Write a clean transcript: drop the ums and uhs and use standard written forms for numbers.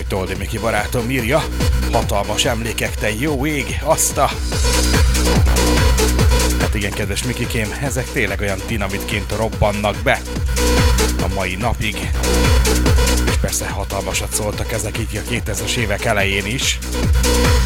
Toldi Miki barátom írja, hatalmas emlékek, te jó ég, azta! Hát igen, kedves Mikikém, ezek tényleg olyan dinamitként robbannak be a mai napig. És persze hatalmasat szóltak ezek így a 2000-es évek elején is.